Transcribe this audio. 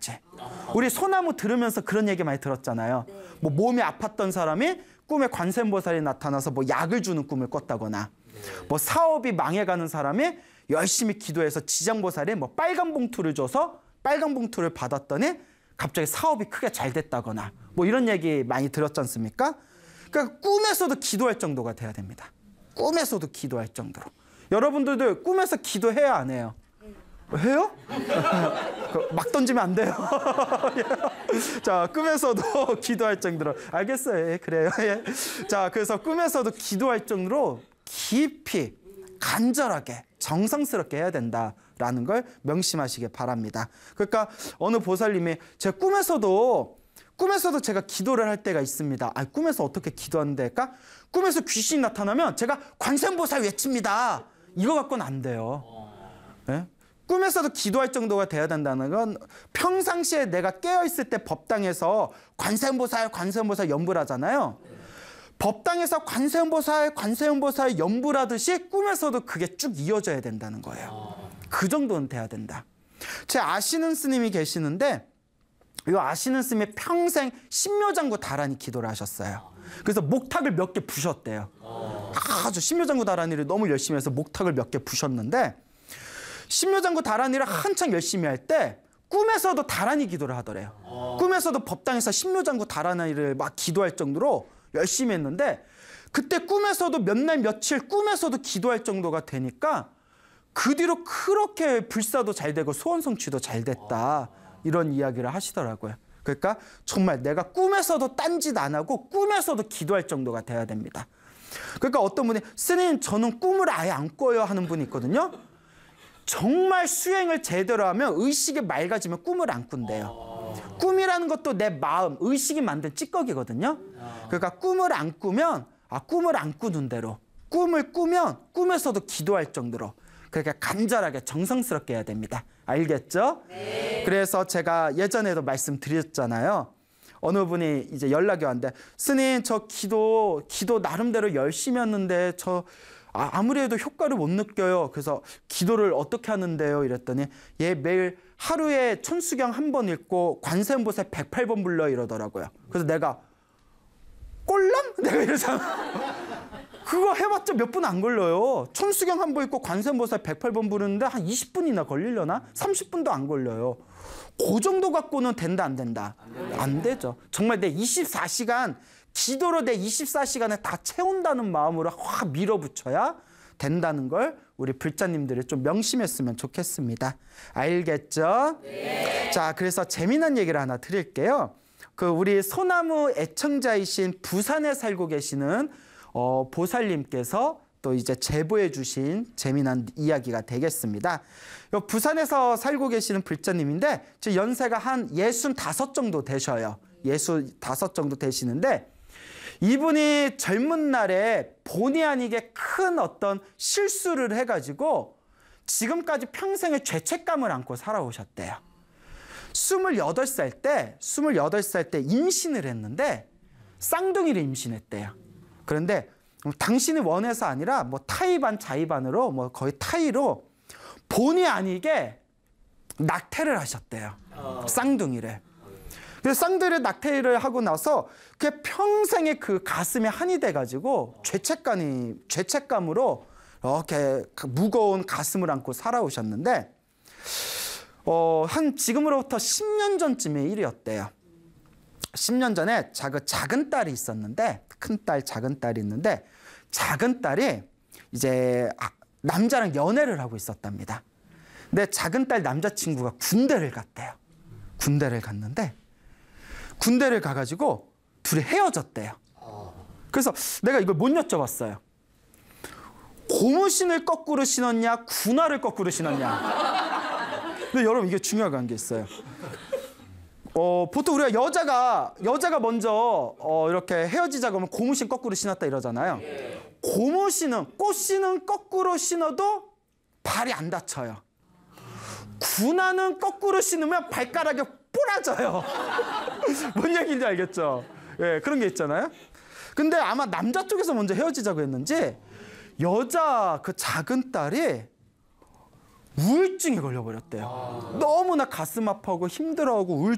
거지. 우리 소나무 들으면서 그런 얘기 많이 들었잖아요. 뭐 몸이 아팠던 사람이 꿈에 관세음보살이 나타나서 뭐 약을 주는 꿈을 꿨다거나, 뭐 사업이 망해가는 사람이 열심히 기도해서 지장보살이 뭐 빨간 봉투를 줘서 빨간 봉투를 받았더니 갑자기 사업이 크게 잘 됐다거나, 뭐 이런 얘기 많이 들었지 않습니까? 그러니까 꿈에서도 기도할 정도가 돼야 됩니다. 꿈에서도 기도할 정도로. 여러분들도 꿈에서 기도해야 안 해요? 해요? 막 던지면 안 돼요. 자, 꿈에서도 기도할 정도로. 알겠어요. 예, 그래요. 예. 자, 그래서 꿈에서도 기도할 정도로 깊이, 간절하게, 정성스럽게 해야 된다라는 걸 명심하시기 바랍니다. 그러니까 어느 보살님이 제 꿈에서도 제가 기도를 할 때가 있습니다. 아, 꿈에서 어떻게 기도하는 데일까? 꿈에서 귀신이 나타나면 제가 관세음보살 외칩니다. 이거 갖고는 안 돼요. 네? 꿈에서도 기도할 정도가 돼야 된다는 건 평상시에 내가 깨어있을 때 법당에서 관세음보살 연불 하잖아요. 법당에서 관세음보살 연불 하듯이 꿈에서도 그게 쭉 이어져야 된다는 거예요. 그 정도는 돼야 된다. 제 아시는 스님이 계시는데 이 아시는 스님이 평생 신묘장구 다란이 기도를 하셨어요. 그래서 목탁을 몇 개 부셨대요. 아주 신묘장구 다란이를 너무 열심히 해서 목탁을 몇 개 부셨는데, 신묘장구 다란이를 한창 열심히 할 때 꿈에서도 다란이 기도를 하더래요. 꿈에서도 법당에서 신묘장구 다란이를 막 기도할 정도로 열심히 했는데, 그때 꿈에서도 몇 날 며칠 꿈에서도 기도할 정도가 되니까 그 뒤로 그렇게 불사도 잘 되고 소원 성취도 잘 됐다, 이런 이야기를 하시더라고요. 그러니까 정말 내가 꿈에서도 딴짓 안 하고 꿈에서도 기도할 정도가 돼야 됩니다. 그러니까 어떤 분이 스님 저는 꿈을 아예 안 꿔요 하는 분이 있거든요. 정말 수행을 제대로 하면 의식이 맑아지면 꿈을 안 꾼대요. 꿈이라는 것도 내 마음, 의식이 만든 찌꺼기거든요. 그러니까 꿈을 안 꾸면 꿈을 안 꾸는 대로, 꿈을 꾸면 꿈에서도 기도할 정도로 그렇게 간절하게 정성스럽게 해야 됩니다. 알겠죠? 네. 그래서 제가 예전에도 말씀드렸잖아요. 어느 분이 이제 연락이 왔는데, 스님 저 기도 나름대로 열심히 했는데 저 아무리 해도 효과를 못 느껴요. 그래서 기도를 어떻게 하는데요? 이랬더니 얘 매일 하루에 천수경 1번 읽고 관세음보살 108번 불러 이러더라고요. 그래서 내가 꼴랑? 내가 이러잖아. 그거 해봤자 몇 분 안 걸려요. 천수경 1번 읽고 관세음보살 108번 부르는데 한 20분이나 걸리려나? 30분도 안 걸려요. 그 정도 갖고는 된다 안 된다? 안 되죠. 정말 내 24시간 기도로 내 24시간을 다 채운다는 마음으로 확 밀어붙여야 된다는 걸 우리 불자님들이 좀 명심했으면 좋겠습니다. 알겠죠? 네. 자, 그래서 재미난 얘기를 하나 드릴게요. 우리 소나무 애청자이신 부산에 살고 계시는 보살님께서 또 이제 제보해 주신 재미난 이야기가 되겠습니다. 부산에서 살고 계시는 불자님인데 연세가 한 65 정도 되셔요. 65 정도 되시는데, 이분이 젊은 날에 본의 아니게 큰 어떤 실수를 해가지고 지금까지 평생의 죄책감을 안고 살아오셨대요. 28살 때 임신을 했는데 쌍둥이를 임신했대요. 그런데 당신이 원해서 아니라 뭐 타이반 자의반으로 뭐 거의 타이로 본의 아니게 낙태를 하셨대요. 쌍둥이를. 그래서 쌍둥이를 낙태를 하고 나서 그 평생의 그 가슴에 한이 돼가지고 죄책감으로 이렇게 무거운 가슴을 안고 살아오셨는데, 한 지금으로부터 10년 전쯤의 일이었대요. 10년 전에 작은 딸이 있었는데, 큰 딸, 작은 딸이 있는데, 작은 딸이 이제 남자랑 연애를 하고 있었답니다. 근데 작은 딸 남자친구가 군대를 갔대요. 군대를 갔는데, 군대를 가가지고 둘이 헤어졌대요. 그래서 내가 이걸 못 여쭤봤어요. 고무신을 거꾸로 신었냐, 군화를 거꾸로 신었냐. 근데 여러분, 이게 중요한 게 있어요. 보통 우리가 여자가 먼저 이렇게 헤어지자고 하면 고무신 거꾸로 신었다 이러잖아요. 꽃신은 거꾸로 신어도 발이 안 다쳐요. 군화는 거꾸로 신으면 발가락이 부러져요. 뭔 얘기인지 알겠죠? 예, 그런 게 있잖아요. 근데 아마 남자 쪽에서 먼저 헤어지자고 했는지 여자 그 작은 딸이 우울증에 걸려버렸대요. 너무나 가슴 아파하고 힘들어하고